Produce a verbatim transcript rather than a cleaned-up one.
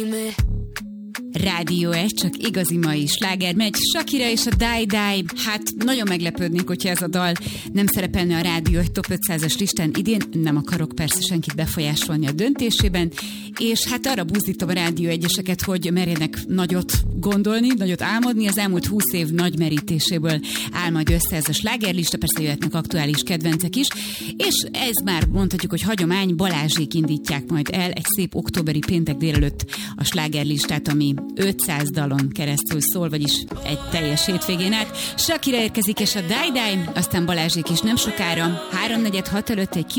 Rádió egy, csak igazi mai sláger megy. Shakira és a Die Die. Hát nagyon meglepődnék, hogyha ez a dal nem szerepelne a Rádió egy top ötszázas listán idén. Nem akarok persze senkit befolyásolni a döntésében. És hát arra buzdítom a Rádió egyeseket, hogy merjenek nagyot gondolni, nagyot álmodni. Az elmúlt húsz év nagy merítéséből áll majd össze ez a slágerlista, persze jöhetnek aktuális kedvencek is. És ez már mondhatjuk, hogy hagyomány, Balázsék indítják majd el egy szép októberi péntek délelőtt a slágerlistát, ami ötszáz dalon keresztül szól, vagyis egy teljes hétvégén át. Shakira érkezik és a Die Die, aztán Balázsék is nem sokára, háromnegyed hat előtt egy